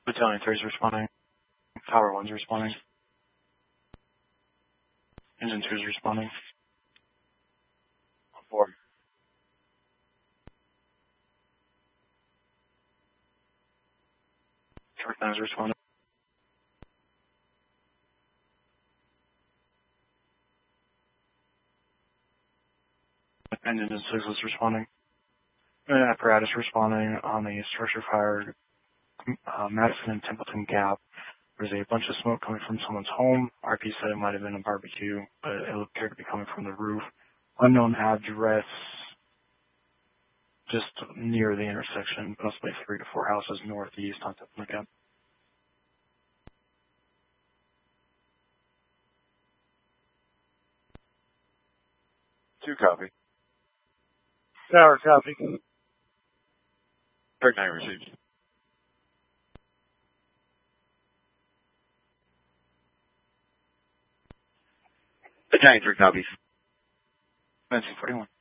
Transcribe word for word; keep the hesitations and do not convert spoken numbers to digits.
Battalion three is responding. Tower one is responding. Engine two is responding. four. Truck nine is responding. Engine six is responding. And apparatus responding on the structure fire, uh, Madison and Templeton Gap. There's a bunch of smoke coming from someone's home. R P said it might have been a barbecue, but it appeared to be coming from the roof. Unknown address, just near the intersection, possibly three to four houses northeast on Templeton Gap. Two copy. Tower copy. Truck nine received. Battalion three copies. Nancy forty-one.